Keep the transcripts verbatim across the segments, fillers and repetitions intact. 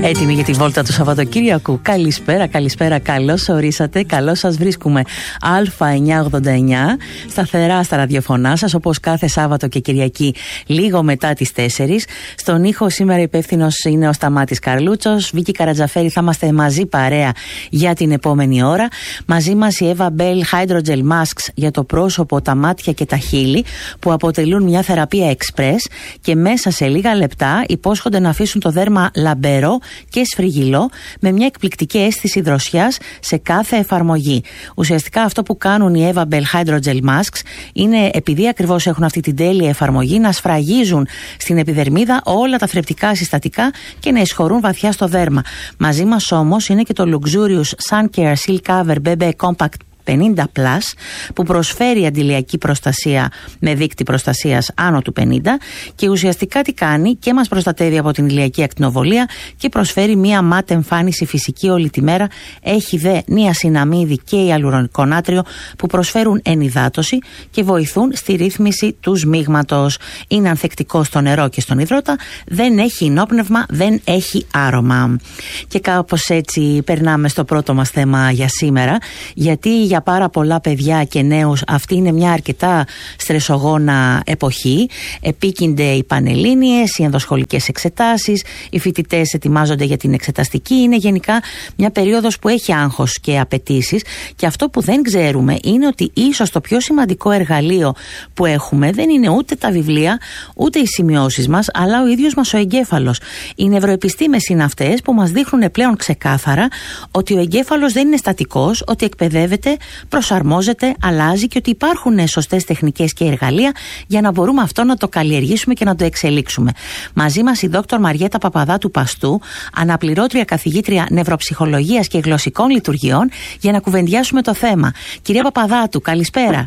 Έτοιμοι για τη βόλτα του Σαββατοκύριακου. Καλησπέρα, καλησπέρα, καλώς ορίσατε. Καλώς σας βρίσκουμε. Α εννιακόσια ογδόντα εννιά, σταθερά στα ραδιοφωνά σας, όπως κάθε Σάββατο και Κυριακή, λίγο μετά τις τέσσερις. Στον ήχο σήμερα υπεύθυνος είναι ο Σταμάτης Καρλούτσος. Βίκη Καρατζαφέρη, θα είμαστε μαζί παρέα για την επόμενη ώρα. Μαζί μας η Εύα Μπέλ Hydrogel Masks για το πρόσωπο, τα μάτια και τα χείλη, που αποτελούν μια θεραπεία express και μέσα σε λίγα λεπτά υπόσχονται να αφήσουν το δέρμα λαμπερό και σφριγγυλό, με μια εκπληκτική αίσθηση δροσιάς σε κάθε εφαρμογή. Ουσιαστικά αυτό που κάνουν οι Eva Bell Hydrogel Masks είναι, επειδή ακριβώς έχουν αυτή την τέλεια εφαρμογή, να σφραγίζουν στην επιδερμίδα όλα τα θρεπτικά συστατικά και να εισχωρούν βαθιά στο δέρμα. Μαζί μας όμως είναι και το Luxurious Sun Care Silk Cover μπι μπι Compact πενήντα πλας, που προσφέρει αντιλιακή προστασία με δείκτη προστασίας άνω του πενήντα και ουσιαστικά τι κάνει? Και μας προστατεύει από την ηλιακή ακτινοβολία και προσφέρει μία μάτ εμφάνιση φυσική όλη τη μέρα. Έχει δε νιασιναμίδι και ιαλουρονικό νάτριο που προσφέρουν ενυδάτωση και βοηθούν στη ρύθμιση του σμίγματος. Είναι ανθεκτικό στο νερό και στον υδρότα, δεν έχει ενόπνευμα, δεν έχει άρωμα. Και κάπως έτσι περνάμε στο πρώτο μας θέμα για σήμερα, γιατί για πάρα πολλά παιδιά και νέους αυτή είναι μια αρκετά στρεσογόνα εποχή. Επίκυνται οι πανελλήνιες, οι ενδοσχολικές εξετάσεις, οι φοιτητές ετοιμάζονται για την εξεταστική. Είναι γενικά μια περίοδος που έχει άγχος και απαιτήσεις, και αυτό που δεν ξέρουμε είναι ότι ίσως το πιο σημαντικό εργαλείο που έχουμε δεν είναι ούτε τα βιβλία, ούτε οι σημειώσεις μας, αλλά ο ίδιος μας ο εγκέφαλος. Οι νευροεπιστήμες είναι αυτές που μας δείχνουν πλέον ξεκάθαρα ότι ο εγκέφαλος δεν είναι στατικός, ότι εκπαιδεύεται, προσαρμόζεται, αλλάζει και ότι υπάρχουν σωστές τεχνικές και εργαλεία για να μπορούμε αυτό να το καλλιεργήσουμε και να το εξελίξουμε. Μαζί μας η δόκτωρ Μαριέτα Παπαδάτου Παστού, αναπληρώτρια καθηγήτρια νευροψυχολογίας και γλωσσικών λειτουργιών, για να κουβεντιάσουμε το θέμα. Κυρία Παπαδάτου, καλησπέρα.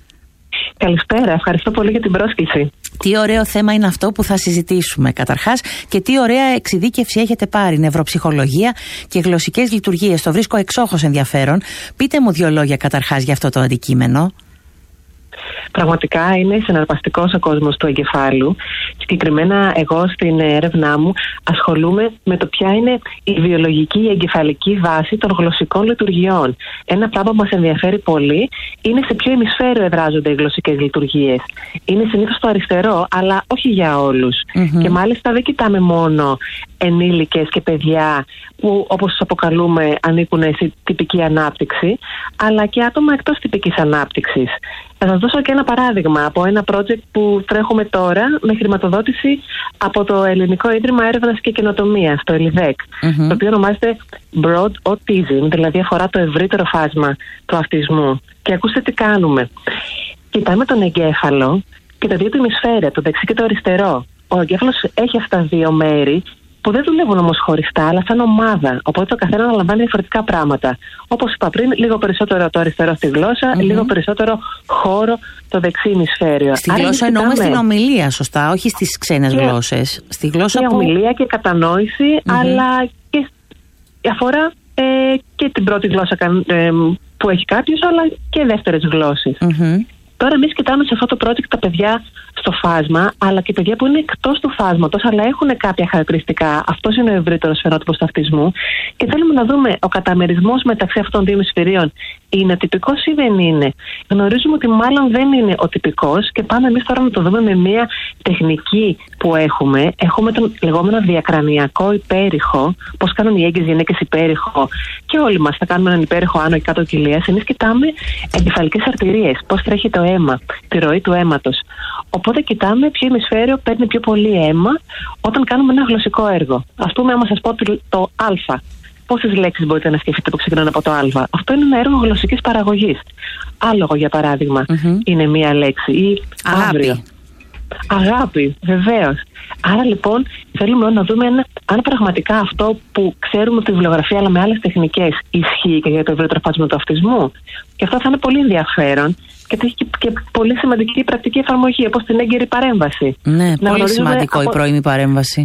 Καλησπέρα, ευχαριστώ πολύ για την πρόσκληση. Τι ωραίο θέμα είναι αυτό που θα συζητήσουμε καταρχάς, και τι ωραία εξειδίκευση έχετε πάρει, νευροψυχολογία και γλωσσικές λειτουργίες. Το βρίσκω εξόχως ενδιαφέρον. Πείτε μου δύο λόγια καταρχάς για αυτό το αντικείμενο. Πραγματικά είναι συναρπαστικός ο κόσμος του εγκεφάλου. Συγκεκριμένα εγώ στην έρευνά μου ασχολούμαι με το ποια είναι η βιολογική, η εγκεφαλική βάση των γλωσσικών λειτουργιών. Ένα πράγμα που μας ενδιαφέρει πολύ είναι σε ποιο ημισφαίριο εδράζονται οι γλωσσικές λειτουργίες. Είναι συνήθως στο αριστερό, αλλά όχι για όλους. Mm-hmm. Και μάλιστα δεν κοιτάμε μόνο ενήλικες και παιδιά που, όπως τους αποκαλούμε, ανήκουν σε τυπική ανάπτυξη, αλλά και άτομα εκτός τυπικής ανάπτυξης. Θα σας δώσω και ένα παράδειγμα από ένα project που τρέχουμε τώρα με χρηματοδότηση από το Ελληνικό Ίδρυμα Έρευνας και Καινοτομίας, το ΕΛΙΔΕΚ, mm-hmm. το οποίο ονομάζεται Broad Autism, δηλαδή αφορά το ευρύτερο φάσμα του αυτισμού. Και ακούστε τι κάνουμε. Κοιτάμε τον εγκέφαλο και τα δύο του ημισφαίρια, το δεξί και το αριστερό. Ο εγκέφαλος έχει αυτά τα δύο μέρη που δεν δουλεύουν όμως χωριστά, αλλά σαν ομάδα. Οπότε το καθένα αναλαμβάνει διαφορετικά πράγματα. Όπως είπα πριν, λίγο περισσότερο το αριστερό στη γλώσσα, mm-hmm. λίγο περισσότερο χώρο το δεξί ημισφαίριο. Στη Άρα γλώσσα εννοούμε στην ομιλία, σωστά, όχι στις ξένες και γλώσσες. Στη γλώσσα και που... ομιλία και κατανόηση, mm-hmm. αλλά και αφορά ε, και την πρώτη γλώσσα ε, που έχει κάποιος, αλλά και δεύτερες γλώσσες. Mm-hmm. Τώρα εμείς κοιτάμε σε αυτό το project τα παιδιά στο φάσμα, αλλά και παιδιά που είναι εκτός του φάσματος, αλλά έχουν κάποια χαρακτηριστικά. Αυτός είναι ο ευρύτερος φαινότυπος του αυτισμού. Και θέλουμε να δούμε ο καταμερισμός μεταξύ αυτών των δύο ημισφαιρίων είναι τυπικός ή δεν είναι. Γνωρίζουμε ότι μάλλον δεν είναι ο τυπικός και πάμε εμείς τώρα να το δούμε με μια τεχνική που έχουμε. Έχουμε τον λεγόμενο διακρανιακό υπέρηχο, πώς κάνουν οι έγκυες γυναίκες υπέρηχο, και όλοι μας θα κάνουμε έναν υπέρηχο άνω και κάτω κοιλίας. Εμείς κοιτάμε εγκεφαλικές αρτηρίες, πώς τρέχει το αίμα, τη ροή του αίματος. Οπότε κοιτάμε ποιο ημισφαίριο παίρνει πιο πολύ αίμα όταν κάνουμε ένα γλωσσικό έργο. Ας πούμε, άμα σας πω το Α, πόσες λέξεις μπορείτε να σκεφτείτε που ξεκινάνε από το Α? Αυτό είναι ένα έργο γλωσσικής παραγωγής. Άλογο, για παράδειγμα, mm-hmm. είναι μία λέξη. Ή αύριο. Αγάπη, βεβαίως. Άρα λοιπόν θέλουμε να δούμε ένα, αν πραγματικά αυτό που ξέρουμε από τη βιβλιογραφία, αλλά με άλλες τεχνικές, ισχύει και για το ευρύτερο φάσμα του αυτισμού. Και αυτό θα είναι πολύ ενδιαφέρον και έχει και πολύ σημαντική πρακτική εφαρμογή, όπως την έγκαιρη παρέμβαση. Ναι, να πολύ σημαντικό από... η πρώιμη παρέμβαση.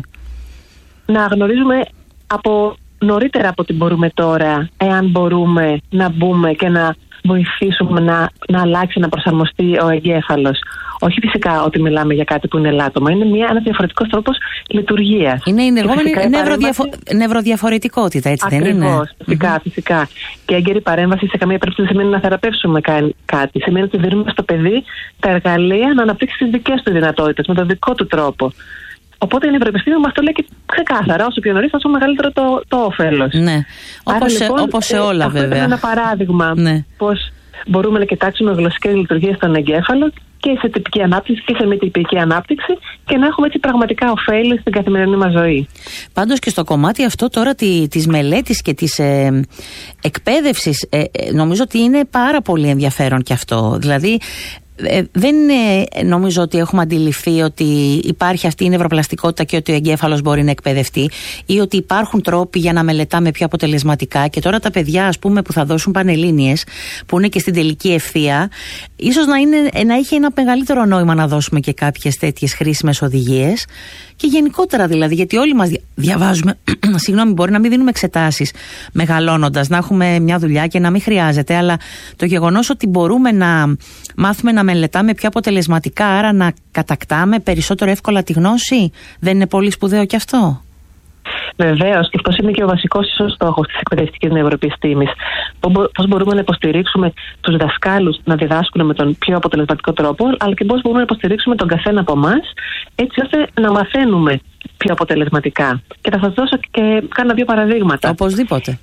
Να γνωρίζουμε από νωρίτερα από ό,τι μπορούμε τώρα, εάν μπορούμε να μπούμε και να βοηθήσουμε να, να αλλάξει, να προσαρμοστεί ο εγκέφαλος. Όχι φυσικά ότι μιλάμε για κάτι που είναι ελάττωμα. Είναι μια, ένα διαφορετικός τρόπος λειτουργίας. Είναι η λεγόμενη νευροδιαφο... νευροδιαφορετικότητα, έτσι ακριβώς, δεν είναι? Ακριβώς, φυσικά, mm-hmm. φυσικά. Και έγκαιρη παρέμβαση σε καμία περίπτωση δεν σημαίνει να θεραπεύσουμε κάτι. Σημαίνει ότι δίνουμε στο παιδί τα εργαλεία να αναπτύξει τις δικές του δυνατότητες, με τον δικό του τρόπο. Οπότε η νευροεπιστήμη μας το λέει και ξεκάθαρα, όσο πιο νωρίς, τόσο μεγαλύτερο το, το όφελος. Ναι, όπως, λοιπόν, σε, όπως σε όλα ε, βέβαια. Αυτό είναι ένα παράδειγμα ναι. πώς μπορούμε να κοιτάξουμε γλωσσικές λειτουργίες στον εγκέφαλο και σε τυπική ανάπτυξη και σε μη τυπική ανάπτυξη και να έχουμε έτσι πραγματικά ωφέλη στην καθημερινή μας ζωή. Πάντως και στο κομμάτι αυτό τώρα τη, της μελέτης και της ε, εκπαίδευσης ε, ε, νομίζω ότι είναι πάρα πολύ ενδιαφέρον και αυτό. Δηλαδή Ε, δεν είναι, νομίζω ότι έχουμε αντιληφθεί ότι υπάρχει αυτή η νευροπλαστικότητα και ότι ο εγκέφαλος μπορεί να εκπαιδευτεί ή ότι υπάρχουν τρόποι για να μελετάμε πιο αποτελεσματικά. Και τώρα τα παιδιά, ας πούμε, που θα δώσουν πανελλήνιες, που είναι και στην τελική ευθεία, ίσως να, είναι, να έχει ένα μεγαλύτερο νόημα να δώσουμε και κάποιες τέτοιες χρήσιμες οδηγίες. Και γενικότερα δηλαδή, γιατί όλοι μας διαβάζουμε, συγγνώμη, μπορεί να μην δίνουμε εξετάσεις μεγαλώνοντας, να έχουμε μια δουλειά και να μην χρειάζεται, αλλά το γεγονός ότι μπορούμε να μάθουμε να μελετάμε πιο αποτελεσματικά, άρα να κατακτάμε περισσότερο εύκολα τη γνώση, δεν είναι πολύ σπουδαίο κι αυτό? Βεβαίως, και αυτός είναι και ο βασικός ίσως στόχος της εκπαιδευτικής νευροεπιστήμης. Πώς μπορούμε να υποστηρίξουμε τους δασκάλους να διδάσκουν με τον πιο αποτελεσματικό τρόπο, αλλά και πώς μπορούμε να υποστηρίξουμε τον καθένα από εμάς, έτσι ώστε να μαθαίνουμε πιο αποτελεσματικά. Και θα σας δώσω και κάνα δύο παραδείγματα. Οπωσδήποτε.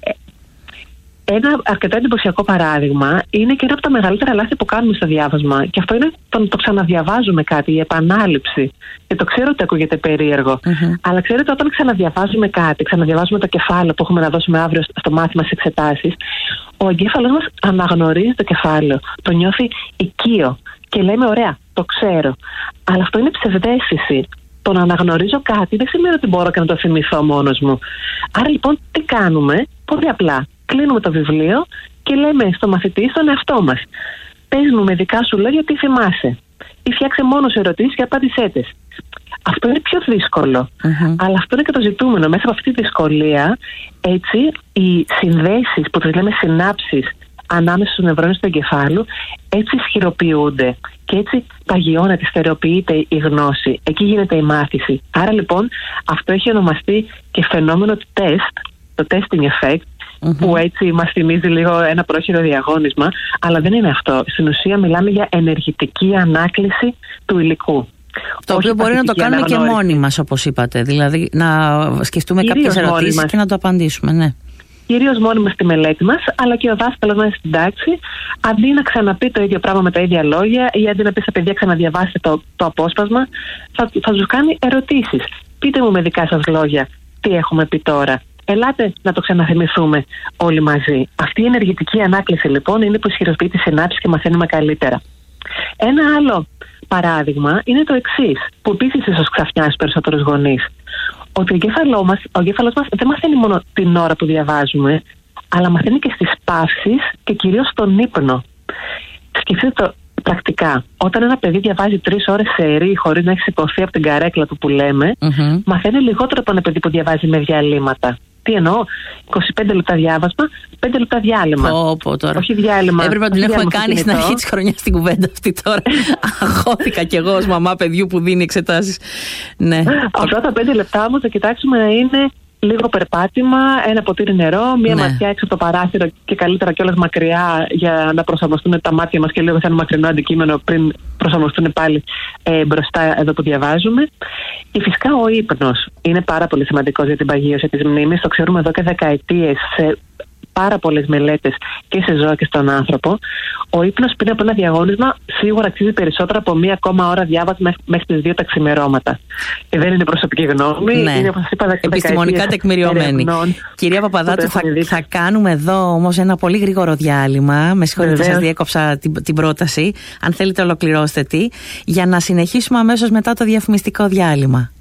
Ένα αρκετά εντυπωσιακό παράδειγμα είναι και ένα από τα μεγαλύτερα λάθη που κάνουμε στο διάβασμα. Και αυτό είναι το, το ξαναδιαβάζουμε κάτι, η επανάληψη. Και το ξέρω ότι ακούγεται περίεργο. Mm-hmm. Αλλά ξέρετε, όταν ξαναδιαβάζουμε κάτι, ξαναδιαβάζουμε το κεφάλαιο που έχουμε να δώσουμε αύριο στο μάθημα στις εξετάσεις, ο εγκέφαλος μας αναγνωρίζει το κεφάλαιο. Το νιώθει οικείο. Και λέμε, ωραία, το ξέρω. Αλλά αυτό είναι ψευδαίσθηση. Το να αναγνωρίζω κάτι δεν σημαίνει ότι μπορώ και να το θυμηθώ μόνος μου. Άρα λοιπόν, τι κάνουμε? Πολύ απλά. Κλείνουμε το βιβλίο και λέμε στο μαθητή, στον εαυτό μας, πες μου με δικά σου λόγια τι θυμάσαι. Ή φτιάξε μόνος ερωτήσεις και απάντησέ τες. Αυτό είναι πιο δύσκολο. Mm-hmm. Αλλά αυτό είναι και το ζητούμενο. Μέσα από αυτή τη δυσκολία, έτσι, οι συνδέσεις που τις λέμε συνάψεις ανάμεσα στους νευρώνες του εγκεφάλου, έτσι ισχυροποιούνται. Και έτσι παγιώνεται, στερεοποιείται η γνώση. Εκεί γίνεται η μάθηση. Άρα λοιπόν, αυτό έχει ονομαστεί και φαινόμενο του τεστ, το testing effect, Mm-hmm. που έτσι μας θυμίζει λίγο ένα πρόχειρο διαγώνισμα, αλλά δεν είναι αυτό. Στην ουσία μιλάμε για ενεργητική ανάκληση του υλικού. Το οποίο μπορεί να το κάνουμε αναγνώριση. Και μόνοι μας, όπως είπατε. Δηλαδή να σκεφτούμε κυρίως κάποιες ερωτήσεις και να το απαντήσουμε. Ναι. Κυρίως μόνοι μας στη μελέτη μας, αλλά και ο δάσκαλος μας στην τάξη, αντί να ξαναπεί το ίδιο πράγμα με τα ίδια λόγια ή αντί να πει στα παιδιά ξαναδιαβάστε το, το απόσπασμα, θα, θα τους κάνει ερωτήσεις. Πείτε μου με δικά σας λόγια τι έχουμε πει τώρα. Ελάτε να το ξαναθυμηθούμε όλοι μαζί. Αυτή η ενεργητική ανάκληση λοιπόν είναι που ισχυροποιεί τις συνάψεις και μαθαίνουμε καλύτερα. Ένα άλλο παράδειγμα είναι το εξής, που επίσης ίσως ξαφνιάσει περισσότερους γονείς. Ότι ο εγκέφαλός μας, ο εγκέφαλος μας δεν μαθαίνει μόνο την ώρα που διαβάζουμε, αλλά μαθαίνει και στις παύσεις και κυρίως στον ύπνο. Σκεφτείτε το πρακτικά. Όταν ένα παιδί διαβάζει τρεις ώρες σερί χωρίς να έχει σηκωθεί από την καρέκλα του που λέμε, mm-hmm. μαθαίνει λιγότερο από ένα παιδί που διαβάζει με διαλύματα. Τι εννοώ, είκοσι πέντε λεπτά διάβασμα, πέντε λεπτά διάλειμμα. Πω, πω, τώρα. Όχι διάλειμμα. Έπρεπε να την έχουμε κάνει στην αρχή της χρονιάς την κουβέντα αυτή τώρα. Αγχώθηκα κι εγώ ως μαμά παιδιού που δίνει εξετάσεις. Ναι. Αυτά τα πέντε λεπτά όμως θα κοιτάξουμε να είναι λίγο περπάτημα, ένα ποτήρι νερό, μία ναι. ματιά έξω από το παράθυρο και καλύτερα κιόλας μακριά για να προσαρμοστούν τα μάτια μας και λίγο σε ένα μακρινό αντικείμενο πριν προσαρμοστούν πάλι ε, μπροστά εδώ που διαβάζουμε. Και φυσικά ο ύπνος είναι πάρα πολύ σημαντικός για την παγίωση της μνήμης. Το ξέρουμε εδώ και δεκαετίες σε πάρα πολλές μελέτες και σε ζώα και στον άνθρωπο. Ο ύπνος πριν από ένα διαγώνισμα σίγουρα αξίζει περισσότερο από μία ακόμα ώρα διάβασμα μέχρι τις δύο τα ξημερώματα. Και δεν είναι προσωπική γνώμη, ναι. είναι όπως είπα επιστημονικά τεκμηριωμένη. Κυρία Παπαδάτου, θα, θα κάνουμε εδώ όμως ένα πολύ γρήγορο διάλειμμα. Με συγχωρείτε, σας διέκοψα την, την πρόταση. Αν θέλετε, ολοκληρώστε τη, για να συνεχίσουμε αμέσως μετά το διαφημιστικό διάλειμμα.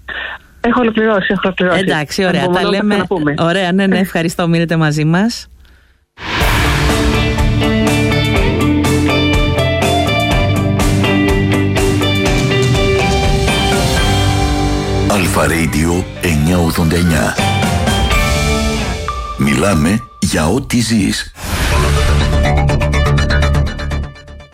Έχω ολοκληρώσει, έχω ολοκληρώσει. Εντάξει, ωραία. Τα λέμε. Ωραία, ναι, ναι, ευχαριστώ. Μείνετε μαζί μας. Αλφα Radio εννιακόσια ογδόντα εννιά. Μιλάμε για ό,τι ζεις.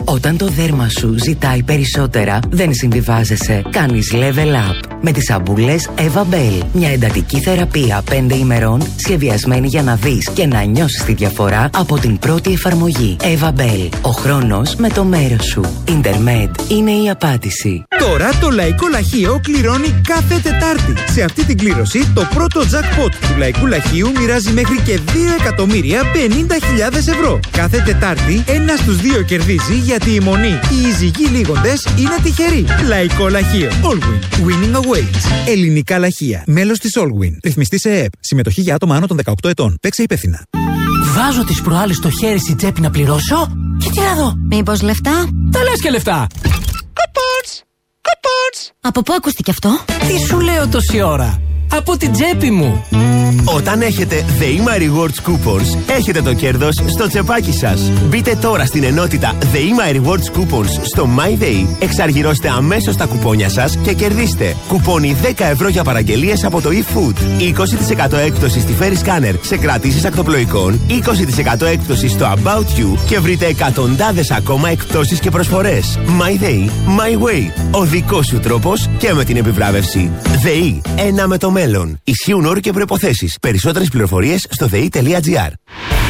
Όταν το δέρμα σου ζητάει περισσότερα, δεν συμβιβάζεσαι. Κάνεις level up με τις σαμπούλες Eva Bell. Μια εντατική θεραπεία πέντε ημερών σχεδιασμένη για να δεις και να νιώσεις τη διαφορά από την πρώτη εφαρμογή. Eva Bell. Ο χρόνος με το μέρος σου. Intermed είναι η απάντηση. Τώρα το Λαϊκό Λαχείο κληρώνει κάθε Τετάρτη. Σε αυτή την κλήρωση το πρώτο jackpot του Λαϊκού Λαχείου μοιράζει μέχρι και δύο εκατομμύρια πενήντα χιλιάδες ευρώ. Κάθε Τετάρτη ένα στους δύο κερδίζει γιατί η μονή οι ζυγοί λίγοντες είναι τυχεροί. Λαϊκό Λαχείο. Allwin. Winning awaits. Ελληνικά Λαχεία. Μέλος της Allwin. Ρυθμιστή σε ΕΕΠ. Συμμετοχή για άτομα άνω των δεκαοκτώ ετών. Παίξε υπεύθυνα. Βάζω τις προάλλες το χέρι στην τσέπη να πληρώσω και τι να δω. Μήπως λεφτά? Τα λες και λεφτά. Coupons! Coupons! Από πού ακούστηκε αυτό? Τι σου λέω τόση ώρα? Από την τσέπη μου. Όταν έχετε The My Rewards Coupons, έχετε το κέρδος στο τσεπάκι σας. Μπείτε τώρα στην ενότητα The My Rewards Coupons στο MyDay, εξαργυρώστε αμέσως τα κουπόνια σας και κερδίστε κουπόνι δέκα ευρώ για παραγγελίες από το eFood, είκοσι τοις εκατό έκπτωση στη Ferry Scanner σε κρατήσεις ακτοπλοϊκών, είκοσι τοις εκατό έκπτωση στο About You και βρείτε εκατοντάδες ακόμα εκπτώσεις και προσφορές. MyDay, My Way. Ο δικός σου τρόπος και με την επιβράβευση. ΔΕΗ, ένα με το μέλλον. Ισχύουν όροι και προϋποθέσεις. Περισσότερες πληροφορίες στο δε ι τελεία τζι άρ.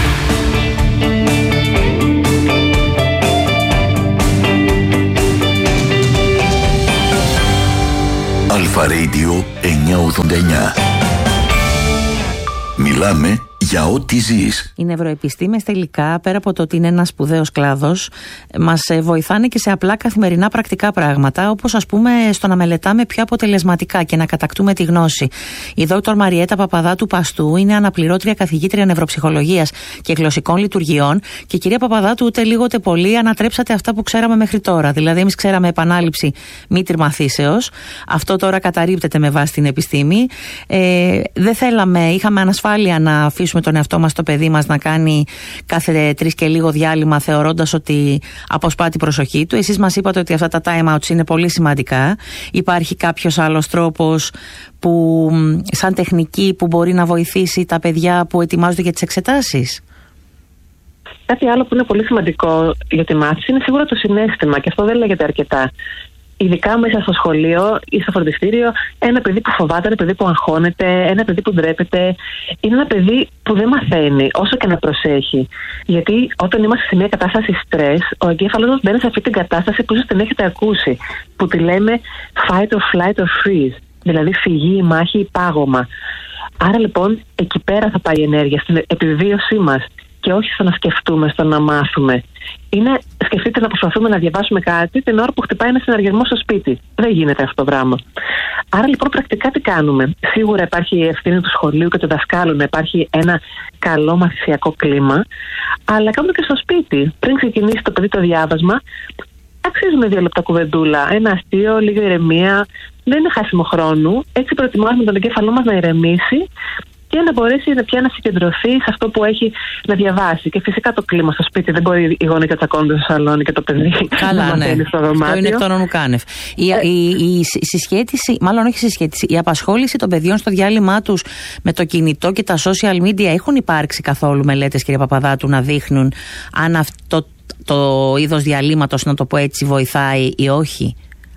Αλφα Radio εννιακόσια ογδόντα εννιά. Μιλάμε για ό,τι ζεις. Οι νευροεπιστήμες τελικά, πέρα από το ότι είναι ένας σπουδαίος κλάδος, μας βοηθάνε και σε απλά καθημερινά πρακτικά πράγματα, όπως ας πούμε στο να μελετάμε πιο αποτελεσματικά και να κατακτούμε τη γνώση. Η δόκτωρ Μαριέτα Παπαδάτου Παστού είναι αναπληρώτρια καθηγήτρια νευροψυχολογίας και γλωσσικών λειτουργιών και κυρία Παπαδάτου, ούτε λίγο ούτε πολύ ανατρέψατε αυτά που ξέραμε μέχρι τώρα. Δηλαδή, εμείς ξέραμε επανάληψη μήτρη μαθήσεως. Αυτό τώρα καταρρίπτεται με βάση την επιστήμη. Ε, δεν θέλαμε, είχαμε ανασφάλεια να αφήσουμε με τον εαυτό μας, το παιδί μας να κάνει κάθε τρεις και λίγο διάλειμμα θεωρώντας ότι αποσπά την προσοχή του. Εσείς μας είπατε ότι αυτά τα time outs είναι πολύ σημαντικά. Υπάρχει κάποιος άλλος τρόπος που, σαν τεχνική που μπορεί να βοηθήσει τα παιδιά που ετοιμάζονται για τις εξετάσεις? Κάτι άλλο που είναι πολύ σημαντικό για τη μάθηση είναι σίγουρα το συναίσθημα, και αυτό δεν λέγεται αρκετά. Ειδικά μέσα στο σχολείο ή στο φροντιστήριο, ένα παιδί που φοβάται, ένα παιδί που αγχώνεται, ένα παιδί που ντρέπεται, είναι ένα παιδί που δεν μαθαίνει όσο και να προσέχει. Γιατί όταν είμαστε σε μια κατάσταση στρες, ο εγκέφαλος μας μπαίνει σε αυτή την κατάσταση που ίσως την έχετε ακούσει, που τη λέμε fight or flight or freeze, δηλαδή φυγή, μάχη ή πάγωμα. Άρα λοιπόν εκεί πέρα θα πάει η ενέργεια, στην επιβίωσή μας, και όχι στο να σκεφτούμε, στο να μάθουμε. Είναι, σκεφτείτε να προσπαθούμε να διαβάσουμε κάτι την ώρα που χτυπάει ένα συναργισμό στο σπίτι. Δεν γίνεται αυτό το πράγμα. Άρα λοιπόν πρακτικά τι κάνουμε? Σίγουρα υπάρχει η ευθύνη του σχολείου και του δασκάλου να υπάρχει ένα καλό μαθησιακό κλίμα, αλλά κάνουμε και στο σπίτι. Πριν ξεκινήσει το παιδί το διάβασμα, αξίζουμε δύο λεπτά κουβεντούλα, ένα αστείο, λίγη ηρεμία. Δεν είναι χάσιμο χρόνου. Έτσι προετοιμάζουμε τον εγκέφαλό μας να ηρεμήσει και να μπορέσει να πια να συγκεντρωθεί σε αυτό που έχει να διαβάσει. Και φυσικά το κλίμα στο σπίτι, δεν μπορεί οι γονείς να τσακώνονται στο σαλόνι και το παιδί Καλά, να μαθαίνει ναι. στο δωμάτιο. Αυτό είναι εκ των ονουκάνευ. Η, ε, η, η συσχέτιση, μάλλον όχι συσχέτιση, η απασχόληση των παιδιών στο διάλειμμά τους με το κινητό και τα social media, έχουν υπάρξει καθόλου μελέτες, κύριε Παπαδάτου, να δείχνουν αν αυτό το είδος διαλύματος, να το πω έτσι, βοηθάει ή όχι?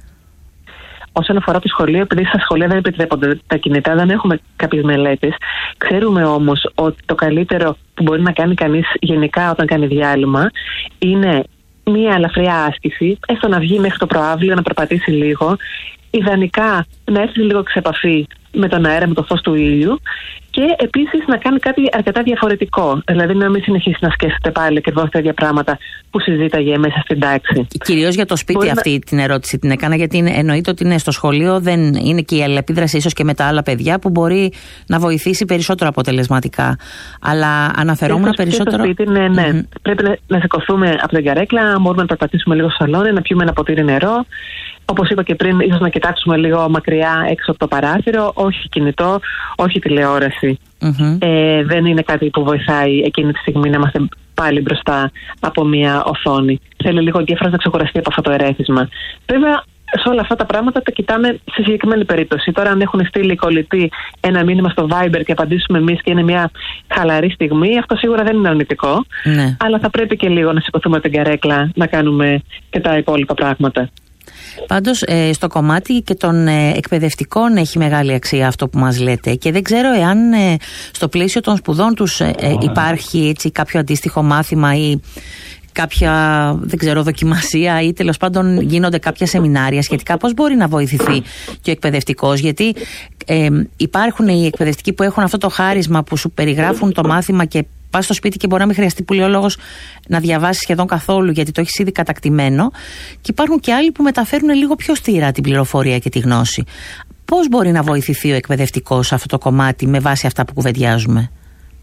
Όσον αφορά το σχολείο, επειδή στα σχολεία δεν επιτρέπονται τα κινητά, δεν έχουμε κάποιες μελέτες. Ξέρουμε όμως ότι το καλύτερο που μπορεί να κάνει κανείς γενικά όταν κάνει διάλειμμα είναι μία ελαφριά άσκηση, έστω να βγει μέχρι το προαύλιο, να περπατήσει λίγο, ιδανικά να έρθει λίγο σε επαφή με τον αέρα, με το φως του ήλιου, και επίσης να κάνει κάτι αρκετά διαφορετικό. Δηλαδή να μην συνεχίσει να σκέφτεται πάλι ακριβώς τα ίδια πράγματα που συζήταγε μέσα στην τάξη. Κυρίως για το σπίτι μπορεί αυτή να... την ερώτηση την έκανα, γιατί είναι, εννοείται ότι είναι στο σχολείο, δεν είναι και η αλληλεπίδραση ίσως και με τα άλλα παιδιά που μπορεί να βοηθήσει περισσότερο αποτελεσματικά. Αλλά αναφερόμουν περισσότερο. Στο σπίτι, ναι, ναι. Mm-hmm. Πρέπει να, να σηκωθούμε από την καρέκλα, μπορούμε να περπατήσουμε λίγο στο σαλόνι, να πιούμε ένα ποτήρι νερό. Όπως είπα και πριν, ίσως να κοιτάξουμε λίγο μακριά έξω από το παράθυρο, όχι κινητό, όχι τηλεόραση. Mm-hmm. Ε, δεν είναι κάτι που βοηθάει εκείνη τη στιγμή να είμαστε πάλι μπροστά από μια οθόνη. Θέλει λίγο ο εγκέφαλος να ξεκουραστεί από αυτό το ερέθισμα. Βέβαια, σε όλα αυτά τα πράγματα τα κοιτάμε σε συγκεκριμένη περίπτωση. Τώρα, αν έχουν στείλει οι κολλητοί ένα μήνυμα στο Viber και απαντήσουμε εμείς και είναι μια χαλαρή στιγμή, αυτό σίγουρα δεν είναι αρνητικό. Ναι. Αλλά θα πρέπει και λίγο να σηκωθούμε την καρέκλα να κάνουμε και τα υπόλοιπα πράγματα. Πάντως ε, στο κομμάτι και των ε, εκπαιδευτικών έχει μεγάλη αξία αυτό που μας λέτε, και δεν ξέρω εάν ε, στο πλαίσιο των σπουδών τους ε, ε, υπάρχει έτσι κάποιο αντίστοιχο μάθημα ή κάποια, δεν ξέρω, δοκιμασία, ή τέλος πάντων γίνονται κάποια σεμινάρια σχετικά πώς μπορεί να βοηθηθεί και ο εκπαιδευτικός, γιατί ε, υπάρχουν οι εκπαιδευτικοί που έχουν αυτό το χάρισμα που σου περιγράφουν το μάθημα και πας στο σπίτι και μπορεί να μην χρειαστεί πουλιόλογος να διαβάσει σχεδόν καθόλου, γιατί το έχεις ήδη κατακτημένο, και υπάρχουν και άλλοι που μεταφέρουν λίγο πιο στήρα την πληροφορία και τη γνώση. Πώς μπορεί να βοηθηθεί ο εκπαιδευτικός σε αυτό το κομμάτι με βάση αυτά που κουβεντιάζουμε?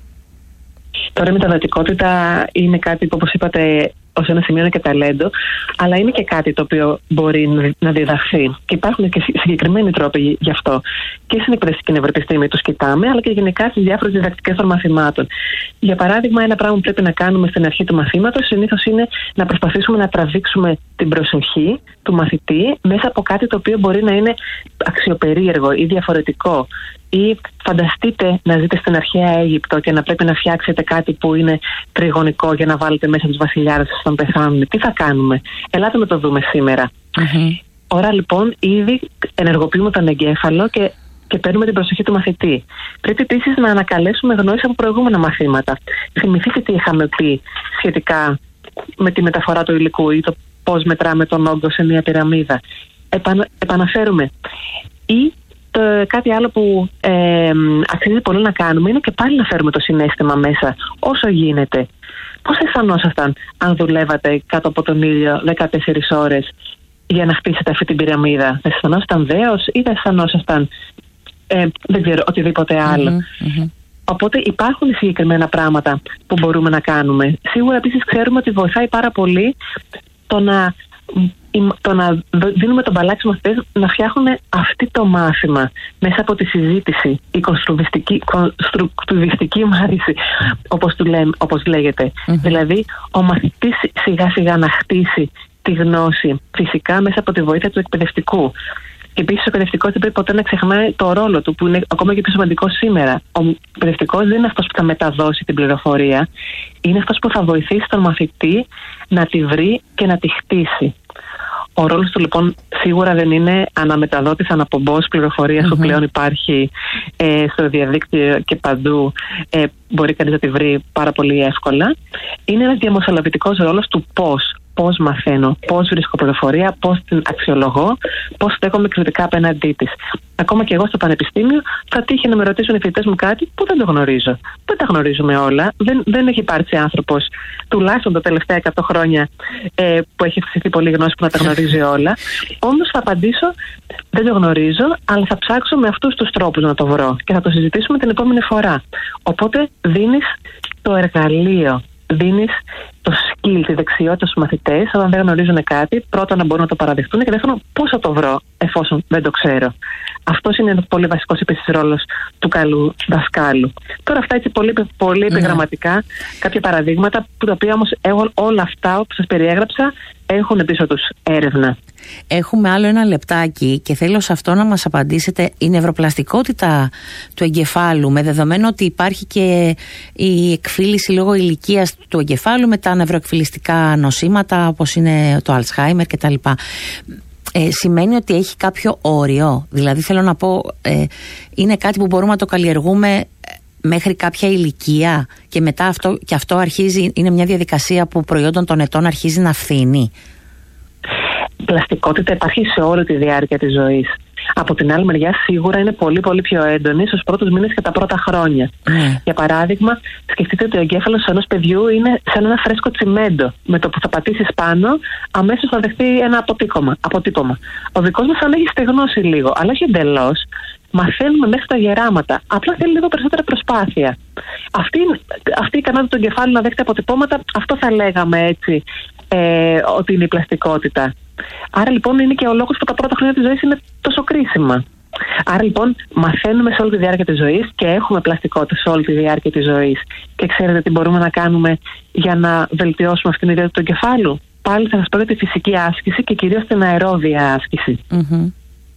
Τώρα η μεταδοτικότητα είναι κάτι που, όπως είπατε, ως ένα σημείο είναι και ταλέντο, αλλά είναι και κάτι το οποίο μπορεί να διδαχθεί. Και υπάρχουν και συγκεκριμένοι τρόποι γι' αυτό. Και στην εκπαιδευτική νευροεπιστήμη τους κοιτάμε, αλλά και γενικά στις διάφορες διδακτικές των μαθημάτων. Για παράδειγμα, ένα πράγμα που πρέπει να κάνουμε στην αρχή του μαθήματος συνήθως είναι να προσπαθήσουμε να τραβήξουμε την προσοχή του μαθητή μέσα από κάτι το οποίο μπορεί να είναι αξιοπερίεργο ή διαφορετικό. Ή φανταστείτε να ζείτε στην αρχαία Αίγυπτο και να πρέπει να φτιάξετε κάτι που είναι τριγωνικό για να βάλετε μέσα τους βασιλιάδες όταν πεθάνουν. Τι θα κάνουμε? Ελάτε να το δούμε σήμερα. Mm-hmm. Ώρα λοιπόν ήδη ενεργοποιούμε τον εγκέφαλο και, και παίρνουμε την προσοχή του μαθητή. Πρέπει επίσης να ανακαλέσουμε γνώσεις από προηγούμενα μαθήματα. Θυμηθείτε τι είχαμε πει σχετικά με τη μεταφορά του υλικού ή το πώς μετράμε τον όγκο σε μια πυραμίδα. Επανα, επαναφέρουμε. Ή το, κάτι άλλο που ε, αξίζει πολύ να κάνουμε είναι και πάλι να φέρουμε το συναίσθημα μέσα όσο γίνεται. Πώς αισθανόσασταν αν δουλεύατε κάτω από τον ήλιο δεκατέσσερις ώρες για να χτίσετε αυτή την πυραμίδα? Θα αισθανόσασταν δέος ή θα αισθανόσασταν ε, δεν ξέρω, οτιδήποτε άλλο? Mm-hmm, mm-hmm. Οπότε υπάρχουν συγκεκριμένα πράγματα που μπορούμε να κάνουμε. Σίγουρα επίσης ξέρουμε ότι βοηθάει πάρα πολύ το να, το να δίνουμε τον μπαλάκι στους μαθητές να φτιάχνουν αυτή το μάθημα μέσα από τη συζήτηση, η κονστρουκτιβιστική μάθηση, όπως, του λέμε, όπως λέγεται. Mm-hmm. Δηλαδή ο μαθητής σιγά σιγά να χτίσει τη γνώση, φυσικά μέσα από τη βοήθεια του εκπαιδευτικού. Και επίσης ο εκπαιδευτικός δεν πρέπει ποτέ να ξεχνάει το ρόλο του, που είναι ακόμα και πιο σημαντικό σήμερα. Ο εκπαιδευτικός δεν είναι αυτός που θα μεταδώσει την πληροφορία, είναι αυτός που θα βοηθήσει τον μαθητή να τη βρει και να τη χτίσει. Ο ρόλος του λοιπόν σίγουρα δεν είναι αναμεταδότης, αναπομπός πληροφορίας mm-hmm. που πλέον υπάρχει ε, στο διαδίκτυο και παντού, ε, μπορεί κανείς να τη βρει πάρα πολύ εύκολα. Είναι ένας διαμοσολαβητικός ρόλος του πώς. Πώς μαθαίνω, πώς βρίσκω πληροφορία, πώς την αξιολογώ, πώς στέκομαι κριτικά απέναντί της. Ακόμα και εγώ στο πανεπιστήμιο θα τύχει να με ρωτήσουν οι φοιτητές μου κάτι που δεν το γνωρίζω. Δεν τα γνωρίζουμε όλα. Δεν, δεν έχει υπάρξει άνθρωπος, τουλάχιστον τα τελευταία εκατό χρόνια, ε, που έχει αυξηθεί πολύ γνώση που να τα γνωρίζει όλα. Όμως θα απαντήσω, δεν το γνωρίζω, αλλά θα ψάξω με αυτούς τους τρόπους να το βρω και θα το συζητήσουμε την επόμενη φορά. Οπότε δίνεις το εργαλείο. Δίνεις το skill, τη δεξιότητα στους μαθητές, όταν δεν γνωρίζουν κάτι, πρώτα να μπορούν να το παραδεχτούν και δεύτερον πώς θα το βρω εφόσον δεν το ξέρω. Αυτός είναι ένας πολύ βασικός επίσης ρόλος του καλού δασκάλου. Τώρα αυτά έτσι πολύ, πολύ mm. επιγραμματικά, κάποια παραδείγματα, που τα οποία όμως όλα αυτά που σας περιέγραψα έχουν πίσω τους έρευνα. Έχουμε άλλο ένα λεπτάκι και θέλω σε αυτό να μας απαντήσετε. Η νευροπλαστικότητα του εγκεφάλου, με δεδομένο ότι υπάρχει και η εκφύλιση λόγω ηλικίας του εγκεφάλου με τα νευροεκφυλιστικά νοσήματα όπως είναι το Alzheimer κτλ. Ε, σημαίνει ότι έχει κάποιο όριο? Δηλαδή θέλω να πω, ε, είναι κάτι που μπορούμε να το καλλιεργούμε μέχρι κάποια ηλικία και μετά αυτό, και αυτό αρχίζει, είναι μια διαδικασία που προϊόντων των ετών αρχίζει να φθήνει? Η πλαστικότητα υπάρχει σε όλη τη διάρκεια της ζωής. Από την άλλη μεριά σίγουρα είναι πολύ πολύ πιο έντονη στους πρώτους μήνες και τα πρώτα χρόνια. Mm. Για παράδειγμα, σκεφτείτε ότι ο εγκέφαλος ενός παιδιού είναι σαν ένα φρέσκο τσιμέντο. Με το που θα πατήσεις πάνω, αμέσως θα δεχτεί ένα αποτύπωμα. αποτύπωμα. Ο δικός μας αν έχει στεγνώσει λίγο, αλλά όχι εντελώς. Μαθαίνουμε μέχρι τα γεράματα. Απλά θέλει λίγο περισσότερη προσπάθεια. Αυτή, αυτή η ικανότητα του εγκεφάλου να δέχεται αποτυπώματα, αυτό θα λέγαμε έτσι, ε, ότι είναι η πλαστικότητα. Άρα λοιπόν είναι και ο λόγος που τα πρώτα χρόνια της ζωής είναι τόσο κρίσιμα. Άρα λοιπόν μαθαίνουμε σε όλη τη διάρκεια της ζωής και έχουμε πλαστικότητα σε όλη τη διάρκεια της ζωής. Και ξέρετε τι μπορούμε να κάνουμε για να βελτιώσουμε αυτήν την ιδέα του εγκεφάλου? πάλι θα σας πω για τη φυσική άσκηση και κυρίως την αερόβια άσκηση. Mm-hmm.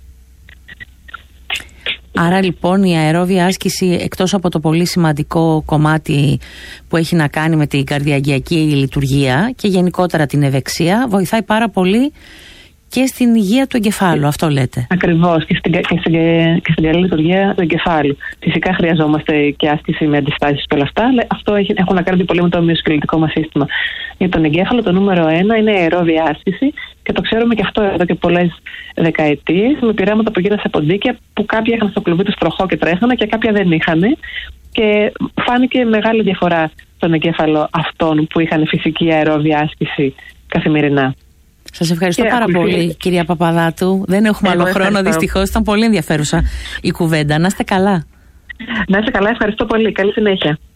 Άρα λοιπόν η αερόβια άσκηση, εκτός από το πολύ σημαντικό κομμάτι που έχει να κάνει με την καρδιαγγειακή λειτουργία και γενικότερα την ευεξία, βοηθάει πάρα πολύ και στην υγεία του εγκεφάλου, αυτό λέτε. Ακριβώς, και στην, και στην, και στην καλή λειτουργία του εγκεφάλου. Φυσικά χρειαζόμαστε και άσκηση με αντιστάσεις και όλα αυτά, αλλά αυτό έχει, έχουν να κάνουν πολύ με το μυοσκελετικό μας σύστημα. Για τον εγκέφαλο το νούμερο ένα είναι η αερόβια άσκηση και το ξέρουμε και αυτό εδώ και πολλές δεκαετίες, με πειράματα που γίνανε σε ποντίκια που κάποια είχαν στο κλουβί τους τροχό και τρέχανε και κάποια δεν είχαν. Και φάνηκε μεγάλη διαφορά στον εγκέφαλο αυτών που είχαν φυσική αερόβια άσκηση καθημερινά. Σας ευχαριστώ και πάρα ακολουθεί. πολύ, κυρία Παπαδάτου. Δεν έχουμε Εγώ άλλο χρόνο, δυστυχώς. Ήταν πολύ ενδιαφέρουσα η κουβέντα. Να είστε καλά. Να είστε καλά, ευχαριστώ πολύ. Καλή συνέχεια.